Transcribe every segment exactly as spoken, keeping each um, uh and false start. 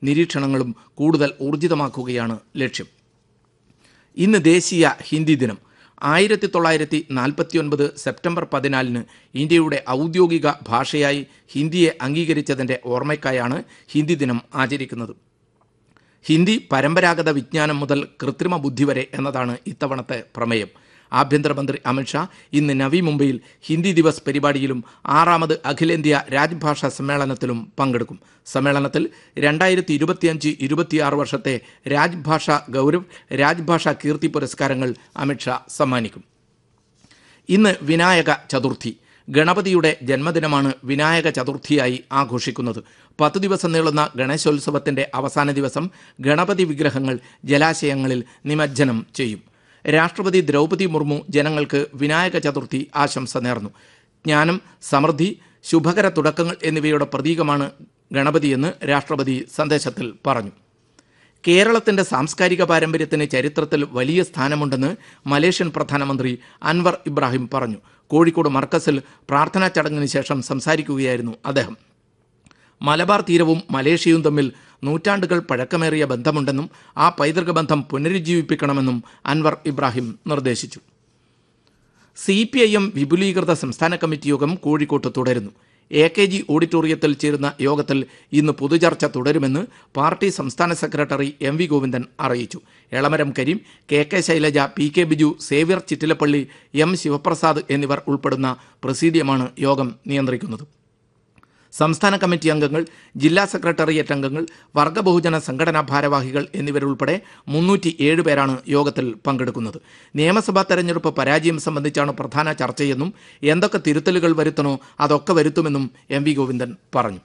നിരീക്ഷണങ്ങളും കൂടുതൽ ഊർജിതമാക്കുകയാണ് ലക്ഷ്യം. ഇന്ന് ദേശീയ ഹിന്ദി ദിനം. ആയിരത്തി തൊള്ളായിരത്തി നാൽപ്പത്തി ഒൻപത് സെപ്റ്റംബർ പതിനാലിന് ഇന്ത്യയുടെ ഔദ്യോഗിക ഭാഷയായി ഹിന്ദിയെ അംഗീകരിച്ചതിൻ്റെ ഓർമ്മയ്ക്കായാണ് ഹിന്ദി ദിനം ആചരിക്കുന്നത്. ഹിന്ദി പരമ്പരാഗത വിജ്ഞാനം മുതൽ കൃത്രിമ ബുദ്ധി വരെ എന്നതാണ് ഇത്തവണത്തെ പ്രമേയം. ആഭ്യന്തരമന്ത്രി അമിത്ഷാ ഇന്ന് നവി മുംബൈയിൽ ഹിന്ദി ദിവസ് പരിപാടിയിലും ആറാമത് അഖിലേന്ത്യാ രാജ്ഭാഷാ സമ്മേളനത്തിലും പങ്കെടുക്കും. സമ്മേളനത്തിൽ രണ്ടായിരത്തി ഇരുപത്തിയഞ്ച് ഇരുപത്തിയാറ് വർഷത്തെ രാജ്ഭാഷാ ഗൗരവ്, രാജ്ഭാഷാ കീർത്തി പുരസ്കാരങ്ങൾ അമിത്ഷാ സമ്മാനിക്കും. ഇന്ന് വിനായക ചതുർത്ഥി. ഗണപതിയുടെ ജന്മദിനമാണ് വിനായക ചതുർത്ഥിയായി ആഘോഷിക്കുന്നത്. പത്ത് ദിവസം നീളുന്ന ഗണേശോത്സവത്തിൻ്റെ അവസാന ദിവസം ഗണപതി വിഗ്രഹങ്ങൾ ജലാശയങ്ങളിൽ നിമജ്ജനം ചെയ്യും. രാഷ്ട്രപതി ദ്രൗപദി മുർമു ജനങ്ങൾക്ക് വിനായക ചതുർത്ഥി ആശംസ നേർന്നു. ജ്ഞാനം, സമൃദ്ധി, ശുഭകര തുടക്കങ്ങൾ എന്നിവയുടെ പ്രതീകമാണ് ഗണപതിയെന്ന് രാഷ്ട്രപതി സന്ദേശത്തിൽ പറഞ്ഞു. കേരളത്തിൻ്റെ സാംസ്കാരിക പാരമ്പര്യത്തിന് ചരിത്രത്തിൽ വലിയ സ്ഥാനമുണ്ടെന്ന് മലേഷ്യൻ പ്രധാനമന്ത്രി അൻവർ ഇബ്രാഹിം പറഞ്ഞു. കോഴിക്കോട് മർക്കസിൽ പ്രാർത്ഥനാ ചടങ്ങിന് ശേഷം സംസാരിക്കുകയായിരുന്നു അദ്ദേഹം. മലബാർ തീരവും മലേഷ്യയും തമ്മിൽ നൂറ്റാണ്ടുകൾ പഴക്കമേറിയ ബന്ധമുണ്ടെന്നും ആ പൈതൃക ബന്ധം പുനരുജ്ജീവിപ്പിക്കണമെന്നും അൻവർ ഇബ്രാഹിം നിർദ്ദേശിച്ചു. സി പി ഐ എം വിപുലീകൃത സംസ്ഥാന കമ്മിറ്റി യോഗം കോഴിക്കോട്ട് തുടരുന്നു. എ കെ ജി ഓഡിറ്റോറിയത്തിൽ ചേരുന്ന യോഗത്തിൽ ഇന്ന് പൊതുചർച്ച തുടരുമെന്ന് പാർട്ടി സംസ്ഥാന സെക്രട്ടറി എം വി ഗോവിന്ദൻ അറിയിച്ചു. Elamaram Kareem, K K Shailaja, P K Biju, Xavier Chittilappilly, M Sivaprasad എന്നിവർ ഉൾപ്പെടുന്ന പ്രസീഡിയമാണ് യോഗം നിയന്ത്രിക്കുന്നത്. സംസ്ഥാന കമ്മിറ്റി അംഗങ്ങൾ, ജില്ലാ സെക്രട്ടേറിയറ്റ് അംഗങ്ങൾ, വർഗ ബഹുജന സംഘടനാ ഭാരവാഹികൾ എന്നിവരുൾപ്പെടെ മുന്നൂറ്റി ഏഴ് പേരാണ് യോഗത്തിൽ പങ്കെടുക്കുന്നത്. നിയമസഭാ തെരഞ്ഞെടുപ്പ് പരാജയം സംബന്ധിച്ചാണ് പ്രധാന ചർച്ചയെന്നും എന്തൊക്കെ തിരുത്തലുകൾ വരുത്തണോ അതൊക്കെ വരുത്തുമെന്നും എം വി ഗോവിന്ദൻ പറഞ്ഞു.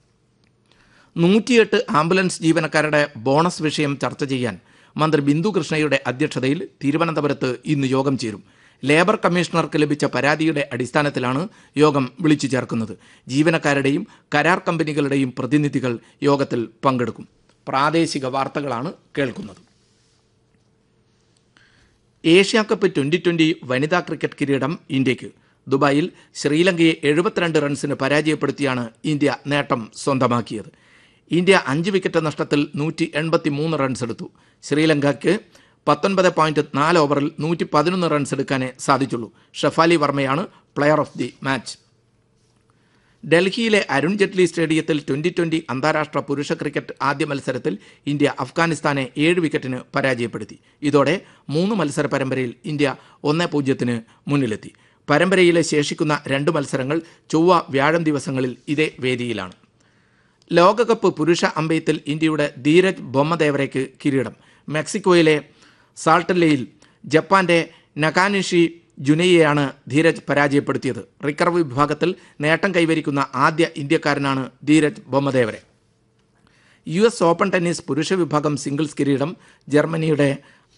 നൂറ്റിയെട്ട് ആംബുലൻസ് ജീവനക്കാരുടെ ബോണസ് വിഷയം ചർച്ച ചെയ്യാൻ മന്ത്രി ബിന്ദു കൃഷ്ണയുടെ അധ്യക്ഷതയിൽ തിരുവനന്തപുരത്ത് ഇന്ന് യോഗം ചേരും. ലേബർ കമ്മീഷണർക്ക് ലഭിച്ച പരാതിയുടെ അടിസ്ഥാനത്തിലാണ് യോഗം വിളിച്ചു ചേർക്കുന്നത്. ജീവനക്കാരുടെയും കരാർ കമ്പനികളുടെയും പ്രതിനിധികൾ യോഗത്തിൽ പങ്കെടുക്കും. പ്രാദേശിക വാർത്തകളാണ് കേൾക്കുന്നത്. ഏഷ്യാ കപ്പ് ട്വൻ്റി ട്വൻ്റി വനിതാ ക്രിക്കറ്റ് കിരീടം ഇന്ത്യക്ക്. ദുബായിൽ ശ്രീലങ്കയെ എഴുപത്തിരണ്ട് റൺസിന് പരാജയപ്പെടുത്തിയാണ് ഇന്ത്യ നേട്ടം സ്വന്തമാക്കിയത്. ഇന്ത്യ അഞ്ച് വിക്കറ്റ് നഷ്ടത്തിൽ നൂറ്റി എൺപത്തി മൂന്ന് റൺസ് എടുത്തു. ശ്രീലങ്കയ്ക്ക് പത്തൊൻപത് പോയിന്റ് നാല് ഓവറിൽ നൂറ്റി പതിനൊന്ന് runs എടുക്കാനേ സാധിച്ചുള്ളൂ. Shafali വർമ്മയാണ് player of the match. ഡൽഹിയിലെ അരുൺ ജെയ്റ്റ്ലി സ്റ്റേഡിയത്തിൽ ട്വൻ്റി ട്വൻ്റി അന്താരാഷ്ട്ര പുരുഷ ക്രിക്കറ്റ് ആദ്യ മത്സരത്തിൽ ഇന്ത്യ അഫ്ഗാനിസ്ഥാനെ ഏഴ് വിക്കറ്റിന് പരാജയപ്പെടുത്തി. ഇതോടെ മൂന്ന് മത്സര പരമ്പരയിൽ ഇന്ത്യ ഒന്ന് പൂജ്യത്തിന് മുന്നിലെത്തി. പരമ്പരയിലെ ശേഷിക്കുന്ന രണ്ട് മത്സരങ്ങൾ ചൊവ്വ, വ്യാഴം ദിവസങ്ങളിൽ ഇതേ വേദിയിലാണ്. ലോകകപ്പ് പുരുഷ അമ്പെയ്ത്തിൽ ഇന്ത്യയുടെ ധീരജ് ബൊമ്മദേവരയ്ക്ക് കിരീടം. മെക്സിക്കോയിലെ സാൾട്ടല്ലയിൽ ജപ്പാന്റെ നകാനിഷി ജുനയെയാണ് ധീരജ് പരാജയപ്പെടുത്തിയത്. റിക്കർവ് വിഭാഗത്തിൽ നേട്ടം കൈവരിക്കുന്ന ആദ്യ ഇന്ത്യക്കാരനാണ് Dheeraj ബൊമ്മദേവരെ. U S open tennis പുരുഷ വിഭാഗം സിംഗിൾസ് കിരീടം ജർമ്മനിയുടെ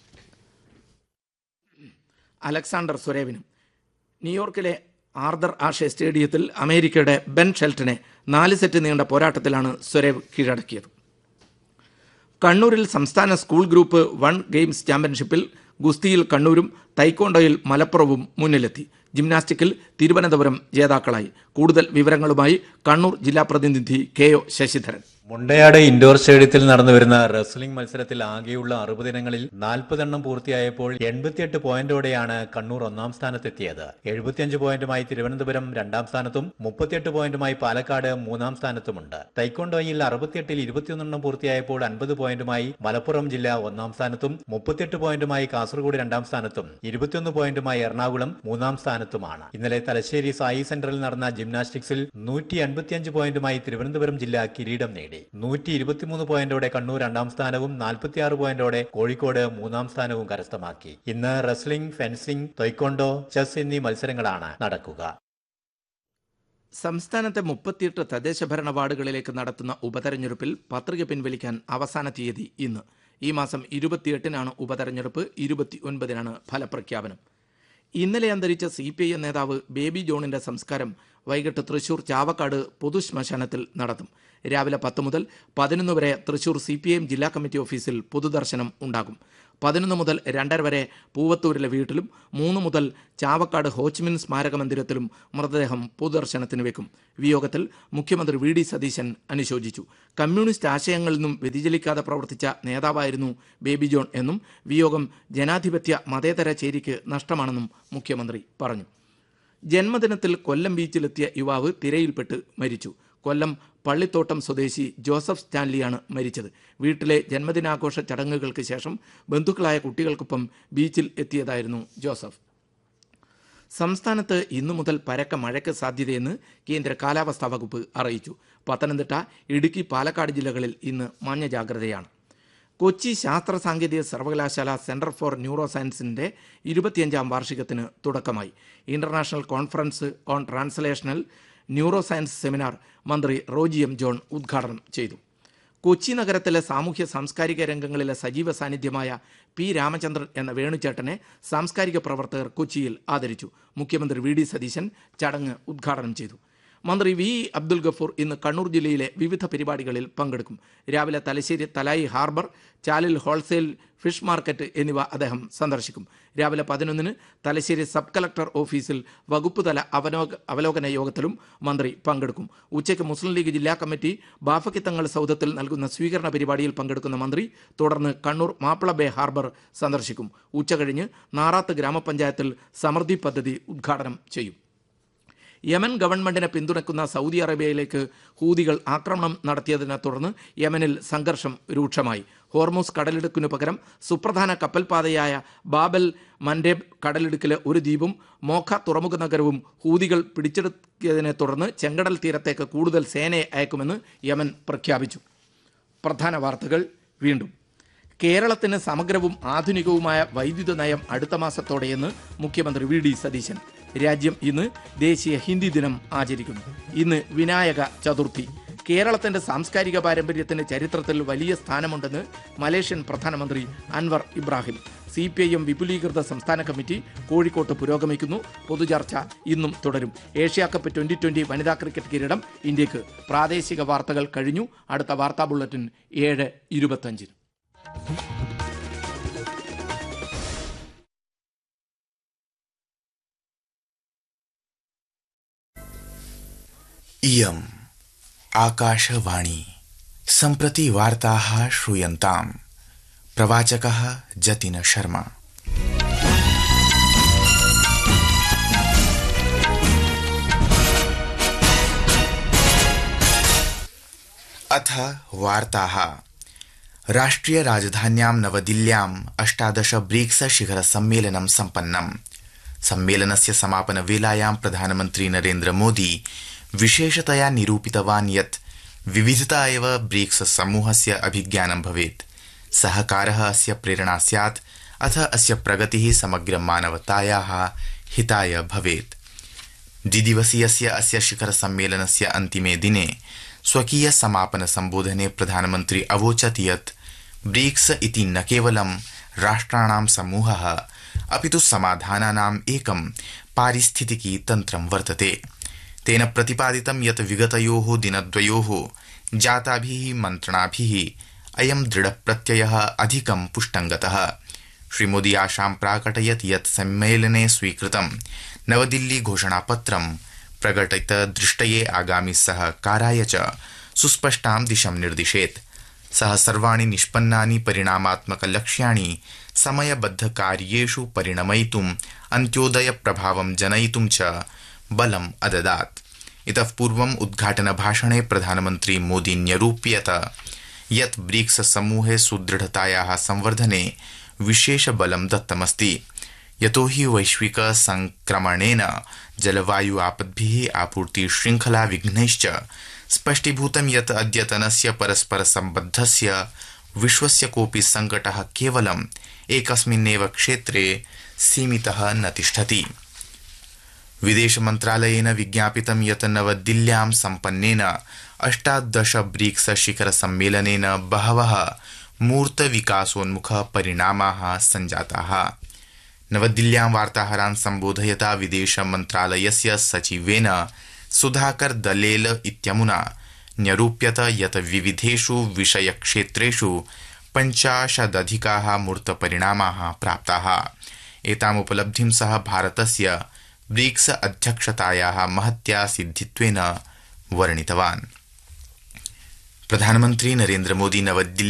അലക്സാണ്ടർ സ്വരേവിനും. ന്യൂയോർക്കിലെ ആർദർ ആഷെ സ്റ്റേഡിയത്തിൽ അമേരിക്കയുടെ ബെൻ ഷെൽട്ടനെ നാല് സെറ്റ് നീണ്ട പോരാട്ടത്തിലാണ് സ്വരേവ് കീഴടക്കിയത്. കണ്ണൂരിൽ സംസ്ഥാന സ്കൂൾ ഗ്രൂപ്പ് വൺ ഗെയിംസ് ചാമ്പ്യൻഷിപ്പിൽ ഗുസ്തിയിൽ കണ്ണൂരും തൈക്കോണ്ടോയിൽ മലപ്പുറവും മുന്നിലെത്തി. ജിംനാസ്റ്റിക്കിൽ തിരുവനന്തപുരം ജേതാക്കളായി. കൂടുതൽ വിവരങ്ങളുമായി കണ്ണൂർ ജില്ലാ പ്രതിനിധി K O Sasidharan. Mundayad indoor സ്റ്റേഡിയത്തിൽ നടന്നുവരുന്ന റെസ്ലിംഗ് മത്സരത്തിൽ ആകെയുള്ള അറുപതിനങ്ങളിൽ നാൽപ്പതെണ്ണം പൂർത്തിയായപ്പോൾ എൺപത്തിയെട്ട് പോയിന്റോടെയാണ് കണ്ണൂർ ഒന്നാം സ്ഥാനത്തെത്തിയത്. എഴുപത്തിയഞ്ച് പോയിന്റുമായി തിരുവനന്തപുരം രണ്ടാം സ്ഥാനത്തും മുപ്പത്തിയെട്ട് പോയിന്റുമായി പാലക്കാട് മൂന്നാം സ്ഥാനത്തുമുണ്ട്. തൈക്കോണ്ടോയിൽ അറുപത്തിയെട്ടിൽ ഇരുപത്തിയൊന്നെണ്ണം പൂർത്തിയായപ്പോൾ അൻപത് പോയിന്റുമായി മലപ്പുറം ജില്ല ഒന്നാം സ്ഥാനത്തും മുപ്പത്തിയെട്ട് പോയിന്റുമായി കാസർഗോഡ് രണ്ടാം സ്ഥാനത്തും ഇരുപത്തിയൊന്ന് പോയിന്റുമായി എറണാകുളം മൂന്നാം സ്ഥാനത്തുമാണ്. ഇന്നലെ തലശ്ശേരി സായി സെന്ററിൽ നടന്ന ജിംനാസ്റ്റിക്സിൽ നൂറ്റി അൻപത്തിയഞ്ച് പോയിന്റുമായി തിരുവനന്തപുരം ജില്ല കിരീടം നേടി. നൂറ്റി ഇരുപത്തിമൂന്ന് പോയിന്റോടെ കണ്ണൂർ രണ്ടാം സ്ഥാനവും നാൽപ്പത്തിയാറ് പോയിന്റോടെ കോഴിക്കോട് മൂന്നാം സ്ഥാനവും കരസ്ഥമാക്കി. ഇന്ന് റെസ്ലിംഗ്, ഫെൻസിംഗ്, തൈക്കോണ്ടോ, ചെസ് എന്നീ മത്സരങ്ങളാണ് നടക്കുക. സംസ്ഥാനത്തെ മുപ്പത്തിയെട്ട് തദ്ദേശഭരണ വാർഡുകളിലേക്ക് നടത്തുന്ന ഉപതെരഞ്ഞെടുപ്പിൽ പത്രിക പിൻവലിക്കാൻ അവസാന തീയതി ഇന്ന്. ഈ മാസം ഇരുപത്തിയെട്ടിനാണ് ഉപതെരഞ്ഞെടുപ്പ്. ഇരുപത്തി ഒൻപതിനാണ് ഫലപ്രഖ്യാപനം. ഇന്നലെ അന്തരിച്ച സി പി ഐ എം നേതാവ് ബേബി ജോണിന്റെ സംസ്കാരം വൈകിട്ട് തൃശൂർ ചാവക്കാട് പൊതുശ്മശാനത്തിൽ നടത്തും. രാവിലെ പത്ത് മുതൽ പതിനൊന്ന് വരെ Thrissur C P I M ജില്ലാ കമ്മിറ്റി ഓഫീസിൽ പൊതുദർശനം ഉണ്ടാകും. പതിനൊന്ന് മുതൽ രണ്ടര വരെ പൂവത്തൂരിലെ വീട്ടിലും മൂന്ന് മുതൽ ചാവക്കാട് ഹോച്ചിമിൻ സ്മാരക മന്ദിരത്തിലും മൃതദേഹം പൊതുദർശനത്തിന് വെക്കും. വിയോഗത്തിൽ മുഖ്യമന്ത്രി വി ഡി സതീശൻ അനുശോചിച്ചു. കമ്മ്യൂണിസ്റ്റ് ആശയങ്ങളിൽ നിന്നും വ്യതിചലിക്കാതെ പ്രവർത്തിച്ച നേതാവായിരുന്നു ബേബി ജോൺ എന്നും വിയോഗം ജനാധിപത്യ മതേതര ചേരിക്ക് നഷ്ടമാണെന്നും മുഖ്യമന്ത്രി പറഞ്ഞു. ജന്മദിനത്തിൽ കൊല്ലം ബീച്ചിലെത്തിയ യുവാവ് തിരയിൽപ്പെട്ട് മരിച്ചു. കൊല്ലം പള്ളിത്തോട്ടം സ്വദേശി ജോസഫ് സ്റ്റാൻലിയാണ് മരിച്ചത്. വീട്ടിലെ ജന്മദിനാഘോഷ ചടങ്ങുകൾക്ക് ശേഷം ബന്ധുക്കളായ കുട്ടികൾക്കൊപ്പം ബീച്ചിൽ എത്തിയതായിരുന്നു ജോസഫ്. സംസ്ഥാനത്ത് ഇന്നു മുതൽ പരക്കെ മഴയ്ക്ക് സാധ്യതയെന്ന് കേന്ദ്ര കാലാവസ്ഥാ വകുപ്പ് അറിയിച്ചു. പത്തനംതിട്ട, ഇടുക്കി, പാലക്കാട് ജില്ലകളിൽ ഇന്ന് മഞ്ഞ ജാഗ്രതയാണ്. കൊച്ചി ശാസ്ത്ര സാങ്കേതിക സർവകലാശാല സെന്റർ ഫോർ ന്യൂറോ സയൻസിന്റെ ഇരുപത്തിയഞ്ചാം വാർഷികത്തിന് തുടക്കമായി. International conference on translational neuro science seminar മന്ത്രി റോജി എം ജോൺ ഉദ്ഘാടനം ചെയ്തു. കൊച്ചി നഗരത്തിലെ സാമൂഹ്യ സാംസ്കാരിക രംഗങ്ങളിലെ സജീവ സാന്നിധ്യമായ പി രാമചന്ദ്രൻ എന്ന വേണുചേട്ടനെ സാംസ്കാരിക പ്രവർത്തകർ കൊച്ചിയിൽ ആദരിച്ചു. മുഖ്യമന്ത്രി വി ഡി സതീശൻ ചടങ്ങ് ഉദ്ഘാടനം ചെയ്തു. മന്ത്രി വി അബ്ദുൽ ഗഫൂർ ഇന്ന് കണ്ണൂർ ജില്ലയിലെ വിവിധ പരിപാടികളിൽ പങ്കെടുക്കും. രാവിലെ തലശ്ശേരി തലായി ഹാർബർ, ചാലിൽ ഹോൾസെയിൽ ഫിഷ് മാർക്കറ്റ് എന്നിവ അദ്ദേഹം സന്ദർശിക്കും. രാവിലെ പതിനൊന്നിന് തലശ്ശേരി സബ് കളക്ടർ ഓഫീസിൽ വകുപ്പ് തല അവലോക അവലോകന യോഗത്തിലും മന്ത്രി പങ്കെടുക്കും. ഉച്ചയ്ക്ക് മുസ്ലിം ലീഗ് ജില്ലാ കമ്മിറ്റി ബാഫക്കിത്തങ്ങൾ സൗധത്തിൽ നൽകുന്ന സ്വീകരണ പരിപാടിയിൽ പങ്കെടുക്കുന്ന മന്ത്രി തുടർന്ന് കണ്ണൂർ മാപ്പിള ബേ ഹാർബർ സന്ദർശിക്കും. ഉച്ചകഴിഞ്ഞ് നാറാത്ത് ഗ്രാമപഞ്ചായത്തിൽ സമൃദ്ധി പദ്ധതി ഉദ്ഘാടനം ചെയ്യും. യമൻ ഗവൺമെന്റിനെ പിന്തുണയ്ക്കുന്ന സൗദി അറേബ്യയിലേക്ക് ഹൂതികൾ ആക്രമണം നടത്തിയതിനെ തുടർന്ന് യമനിൽ സംഘർഷം രൂക്ഷമായി. ഹോർമൂസ് കടലിടുക്കിനു പകരം സുപ്രധാന കപ്പൽപാതയായ ബാബൽ മൻഡേബ് കടലിടുക്കിലെ ഒരു ദ്വീപും മോഖ തുറമുഖ നഗരവും ഹൂതികൾ പിടിച്ചെടുത്തതിനെ തുടർന്ന് ചെങ്കടൽ തീരത്തേക്ക് കൂടുതൽ സേനയെ അയക്കുമെന്ന് യമൻ പ്രഖ്യാപിച്ചു. പ്രധാന വാർത്തകൾ വീണ്ടും. കേരളത്തിന് സമഗ്രവും ആധുനികവുമായ വൈദ്യുത നയം അടുത്ത മാസത്തോടെയെന്ന് മുഖ്യമന്ത്രി വി ഡി സതീശൻ. രാജ്യം ഇന്ന് ദേശീയ ഹിന്ദി ദിനം ആചരിക്കുന്നു. ഇന്ന് വിനായക ചതുർത്ഥി. കേരളത്തിന്റെ സാംസ്കാരിക പാരമ്പര്യത്തിന് ചരിത്രത്തിൽ വലിയ സ്ഥാനമുണ്ടെന്ന് മലേഷ്യൻ പ്രധാനമന്ത്രി Anwar Ibrahim. C P I M വിപുലീകൃത സംസ്ഥാന കമ്മിറ്റി കോഴിക്കോട്ട് പുരോഗമിക്കുന്നു. പൊതുചർച്ച ഇന്നും തുടരും. ഏഷ്യാ കപ്പ് ട്വന്റി ട്വന്റി വനിതാ ക്രിക്കറ്റ് കിരീടം ഇന്ത്യക്ക്. പ്രാദേശിക വാർത്തകൾ കഴിഞ്ഞു. അടുത്ത വാർത്താ ബുള്ളറ്റിൻ ഏഴ് ഇരുപത്തഞ്ചിന്. इयम् आकाशवाणी सम्प्रति वार्ताः श्रूयन्ताम्. प्रवाचकः जतिन शर्मा. अथ वार्ताः. राष्ट्रिय राजधान्यां नवदिल्ल्याम् अष्टादश ब्रिक्स शिखर सम्मेलनं सम्पन्नम्. सम्मेलनस्य समापन वेलायां प्रधानमन्त्री नरेन्द्र मोदी विशेषतया निरूपितवान् यत् विविधता एव ब्रिक्स समूहस्य अभिज्ञानं भवेत्. सहकारः अस्य प्रेरणा स्यात्, अथ अस्य प्रगतिः समग्र मानवतायाः हिताय भवेत्. द्विदिवसीयस्य अस्य शिखर सम्मेलनस्य अन्तिमे दिने स्वकीय समापन सम्बोधने प्रधानमन्त्री अवोचत् यत् ब्रिक्स इति न केवलं राष्ट्राणां समूहः अपितु समाधानानाम् एकं पारिस्थितिकी तन्त्रं वर्तते. तेन प्रतिपादितं यत् विगतयोः दिनद्वयोः जाताभिः मन्त्रणाभिः अयं दृढप्रत्ययः अधिकं पुष्टङ्गतः. श्रीमोदी आशां प्राकटयत् यत् सम्मेलने स्वीकृतं नवदिल्ली घोषणापत्रं प्रकटितदृष्टये आगामि सहकाराय च सुस्पष्टां दिशं निर्दिशेत्. सः सर्वाणि निष्पन्नानि परिणामात्मकलक्ष्याणि समयबद्धकार्येषु परिणमयितुम् अन्त्योदयप्रभावं जनयितुं च बलम् अददात्. इतः पूर्वम् उद्घाटनभाषणे प्रधानमन्त्री मोदी न्यरूप्यत यत् ब्रिक्स समूहे सुदृढतायाः संवर्धने विशेष बलं दत्तमस्ति. यतो हि वैश्विक संक्रमणेन जलवायु आपद्भिः आपूर्ति श्रृंखला विघ्नैश्च स्पष्टीभूतं यत् अद्यतनस्य परस्पर सम्बद्धस्य विश्वस्य कोऽपि संकटः केवलम् एकस्मिन्नेव क्षेत्रे सीमितः न तिष्ठति. विदेश मन्त्रालयेन विज्ञापितं यत् नवदिल्ल्यां सम्पन्नेन अष्टादश ब्रिक्स शिखर सम्मेलनेन बहवः मूर्त विकासोन्मुख परिणामाः सञ्जाताः. नवदिल्ल्यां वार्ताहरान् सम्बोधयता विदेश मन्त्रालयस्य सचिवेन सुधाकर दलेल इत्यमुना न्यरूप्यत यत् विविधेषु विषयक्षेत्रेषु पञ्चाशदधिकाः मूर्तपरिणामाः प्राप्ताः। एतामुपलब्धिं सः भारतस्य ब्रिक्स अध्यक्षतायाः महत्या सिद्धित्वेन वर्णितवान्। प्रधानमन्त्री नरेन्द्र मोदी नवदिल्ली